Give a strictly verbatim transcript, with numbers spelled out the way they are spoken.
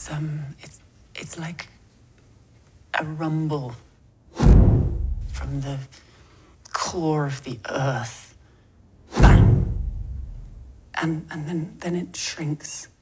It's um, it's it's like a rumble from the core of the earth. Bang! And and then then it shrinks.